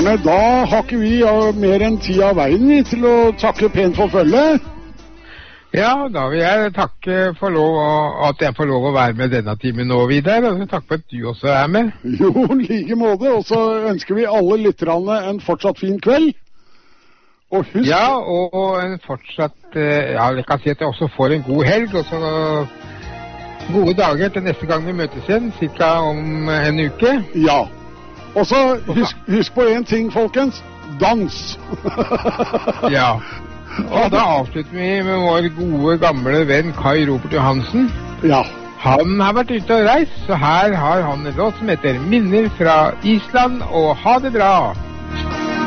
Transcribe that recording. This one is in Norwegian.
med, da har ikke vi mer enn tid av veien til å takke pent for følget. Ja, da vil jeg takke for at jeg får lov å være med denne timen nå, Vidar, og takk for at du også er med. Jo, like måte, og så ønsker vi alle lytterne en fortsatt fin kveld. Og husk... Ja, og en fortsatt, jeg kan si at jeg også får en god helg, og så gode dager til neste gang vi møtes igjen, cirka om en uke. Ja, og så husk på en ting, folkens, dans! Ja. Og da avslutter vi med vår gode, gamle venn Kai Robert Johansen. Ja. Han har vært ute og reist, så her har han en låt som heter Minner fra Island, og ha det bra!